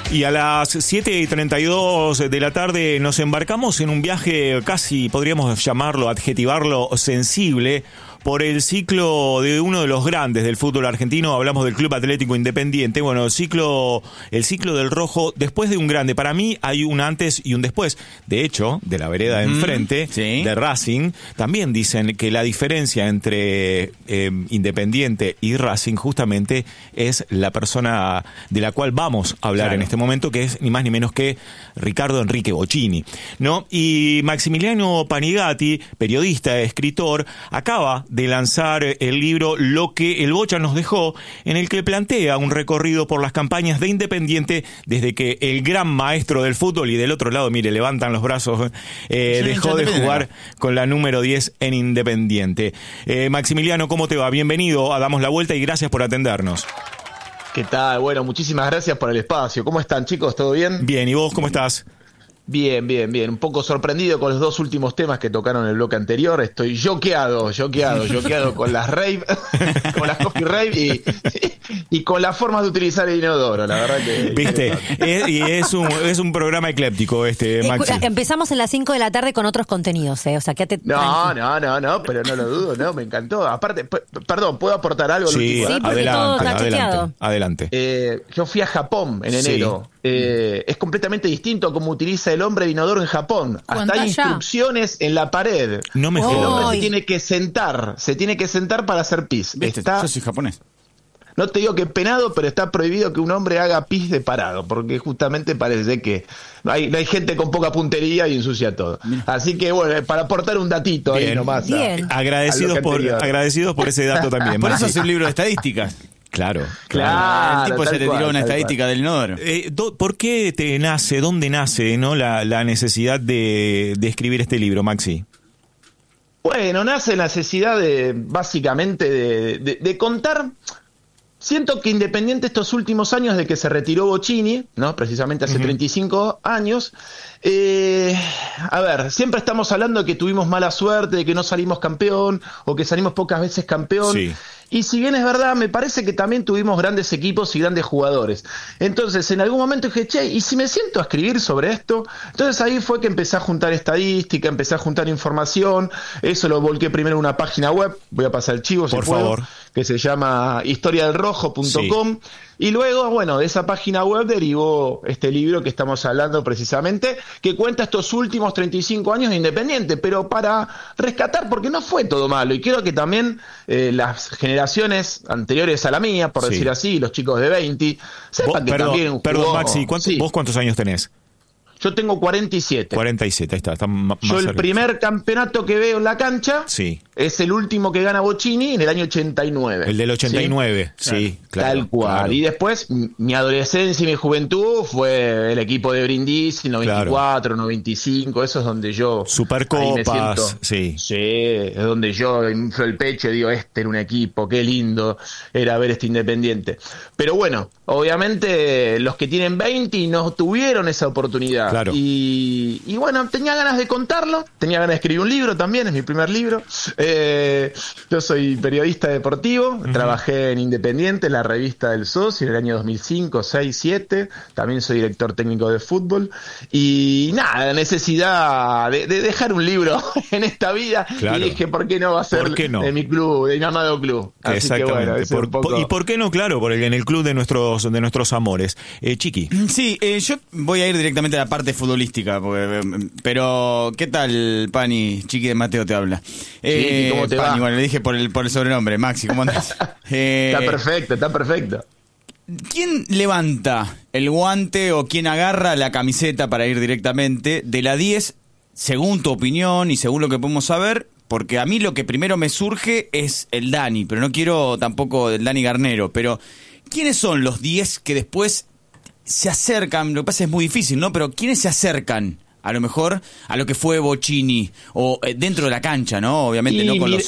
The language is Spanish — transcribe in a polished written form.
Y a las 7:32 de la tarde nos embarcamos en un viaje casi, podríamos llamarlo, adjetivarlo, sensible, por el ciclo de uno de los grandes del fútbol argentino. Hablamos del Club Atlético Independiente. Bueno, el ciclo del rojo, después de un grande. Para mí hay un antes y un después. De hecho, de la vereda de enfrente, sí, de Racing, también dicen que la diferencia entre Independiente y Racing justamente es la persona de la cual vamos a hablar en este momento, que es ni más ni menos que Ricardo Enrique Bocchini, ¿no? Y Maximiliano Panigatti, periodista, escritor, acaba de lanzar el libro Lo que el Bocha nos dejó, en el que plantea un recorrido por las campañas de Independiente desde que el gran maestro del fútbol, y del otro lado, mire, levantan los brazos, dejó de jugar con la número 10 en Independiente. Maximiliano, ¿cómo te va? Bienvenido a Damos la Vuelta y gracias por atendernos. ¿Qué tal? Bueno, muchísimas gracias por el espacio. ¿Cómo están, chicos? ¿Todo bien? Bien, ¿y vos cómo estás? Bien. Un poco sorprendido con los dos últimos temas que tocaron en el bloque anterior. Estoy choqueado con las rave, con las coffee rave y con las formas de utilizar el inodoro, la verdad que... ¿Viste? Es un programa ecléptico Maxi. Empezamos en las 5 de la tarde con otros contenidos, o sea, quédate tranquilo. No, pero no lo dudo, no, me encantó. Aparte, perdón, ¿puedo aportar algo? Sí, porque todo está chequeado. Adelante. Yo fui a Japón en enero. Es completamente distinto cómo utiliza el hombre el inodoro en Japón. Hasta hay instrucciones en la pared. No me El jodas. hombre se tiene que sentar para hacer pis. Yo soy japonés. No te digo que penado, pero está prohibido que un hombre haga pis de parado, porque justamente parece que hay gente con poca puntería y ensucia todo. Así que bueno, para aportar un datito ahí nomás. Agradecidos por ese dato también. Por eso es un libro de estadísticas. Claro. El tipo se le tiró una estadística del inodoro. ¿Por qué dónde nace, ¿no? la necesidad de escribir este libro, Maxi? Bueno, nace la necesidad básicamente de contar. Siento que Independiente estos últimos años de que se retiró Bocchini, ¿no? Precisamente hace 35 años, a ver, siempre estamos hablando de que tuvimos mala suerte, de que no salimos campeón, o que salimos pocas veces campeón. Sí. Y si bien es verdad, me parece que también tuvimos grandes equipos y grandes jugadores. Entonces, en algún momento dije, che, ¿y si me siento a escribir sobre esto? Entonces ahí fue que empecé a juntar estadística, empecé a juntar información. Eso lo volqué primero en una página web, voy a pasar el chivo por favor, que se llama historiadelrojo.com. Sí. Y luego, bueno, de esa página web derivó este libro que estamos hablando precisamente, que cuenta estos últimos 35 años de Independiente, pero para rescatar, porque no fue todo malo. Y creo que también las generaciones anteriores a la mía, por decir así, los chicos de 20, sepan que también jugó... Perdón, Maxi, ¿vos cuántos años tenés? Yo tengo 47. 47, ahí está más Yo el cerca. Primer campeonato que veo en la cancha es el último que gana Bocchini en el año 89. El del 89, sí, claro. Tal cual. Claro. Y después, mi adolescencia y mi juventud fue el equipo de Brindisi, 94, 95, eso es donde yo... Supercopas, Sí, es donde yo inflo el pecho y digo, este era un equipo, qué lindo era ver este Independiente. Pero bueno, obviamente los que tienen 20 no tuvieron esa oportunidad. Claro. Y bueno, tenía ganas de contarlo, tenía ganas de escribir un libro también, es mi primer libro. Yo soy periodista deportivo, trabajé en Independiente, en la revista del Socio, en el año 2005, 6, 7, también soy director técnico de fútbol. Y nada, la necesidad de dejar un libro en esta vida, y dije, ¿por qué no va a ser de mi club, de mi amado club? Así exactamente. Que bueno, ¿Y por qué no? Claro, en el club de nuestros amores. Chiqui. Sí, yo voy a ir directamente a la parte futbolística, pero ¿qué tal, Pani? Chiqui de Mateo te habla. ¿Cómo te Pani, va? bueno, le dije por el sobrenombre. Maxi, ¿cómo andás? Está perfecto. ¿Quién levanta el guante o quién agarra la camiseta para ir directamente de la 10, según tu opinión y según lo que podemos saber? Porque a mí lo que primero me surge es el Dani, pero no quiero tampoco el Dani Garnero, pero ¿quiénes son los 10 que después se acercan? Lo que pasa es muy difícil, ¿no? Pero ¿quiénes se acercan a lo mejor a lo que fue Bocchini o dentro de la cancha, ¿no? Obviamente no con los